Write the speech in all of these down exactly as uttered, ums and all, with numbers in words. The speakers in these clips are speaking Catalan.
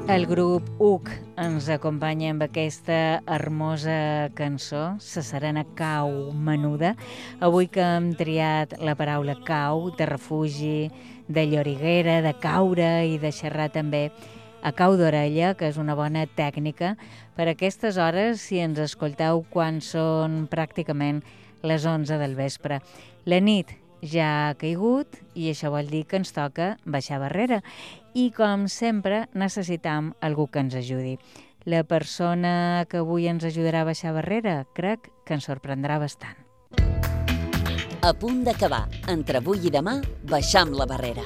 El grup U C ens acompanya amb aquesta hermosa cançó, Sa serena cau menuda. Avui que hem triat la paraula cau, de refugi, de lloriguera, de caure i de xerrar també a cau d'orella, que és una bona tècnica per a aquestes hores si ens escolteu quan són pràcticament les onze del vespre. La nit ja ha caigut i això vol dir que ens toca baixar barrera. I, com sempre, necessitam algú que ens ajudi. La persona que avui ens ajudarà a baixar barrera crec que ens sorprendrà bastant. A punt d'acabar. Entre avui i demà, baixam la barrera.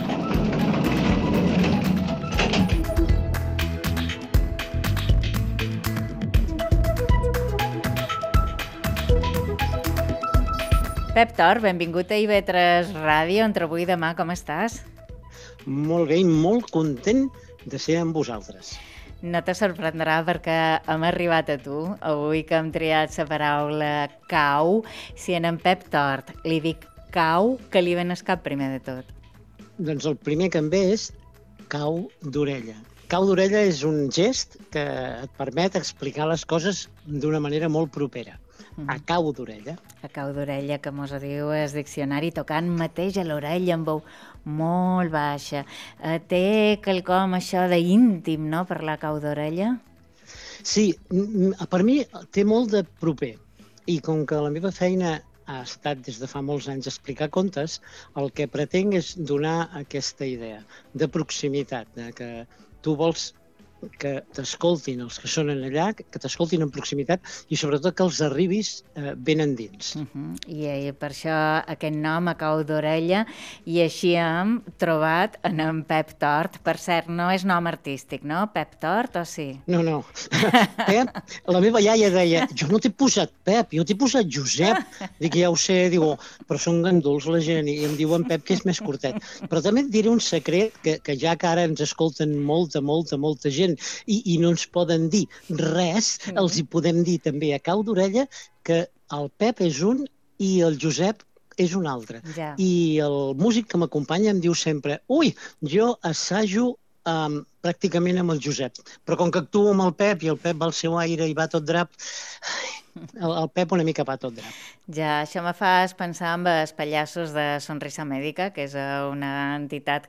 Pep Tort, benvingut a I V tres Ràdio. Entre avui i demà, com estàs? Molt bé i molt content de ser amb vosaltres. No te sorprendrà perquè hem arribat a tu, avui que hem triat la paraula cau. Si en en Pep Tort li dic cau, que li ven el cap primer de tot? Doncs el primer que em ve és cau d'orella. Cau d'orella és un gest que et permet explicar les coses d'una manera molt propera. A cau d'orella. A cau d'orella, que mos ho diu el diccionari, tocant mateix a l'orella amb veu molt baixa. Eh, té quelcom això d'íntim, no?, per la cau d'orella? Sí, per mi té molt de proper. I com que la meva feina ha estat des de fa molts anys explicar contes, el que pretenc és donar aquesta idea de proximitat, de que tu vols que t'escoltin els que són allà, que t'escoltin en proximitat i sobretot que els arribis eh, ben endins. Uh -huh. I, I per això aquest nom, a cau d'orella, i així hem trobat en en Pep Tort. Per cert, no és nom artístic, no? Pep Tort, o sí? No, no. Pep, la meva iaia deia, jo no t'he posat Pep, jo t'he posat Josep. Dic, ja ho sé, diu, però són ganduls la gent, i em diuen Pep, que és més curtet. Però també et diré un secret, que, que ja que ara ens escolten molta, molta, molta gent, I, i no ens poden dir res, mm. els hi podem dir també a cau d'orella que el Pep és un i el Josep és un altre. Ja. I el músic que m'acompanya em diu sempre, ui, jo assajo um, pràcticament amb el Josep, però com que actuo amb el Pep i el Pep va al seu aire i va tot drap, el, el Pep una mica va tot drap. Ja, això me fa pensar en els pallassos de Sonrisa Mèdica, que és una entitat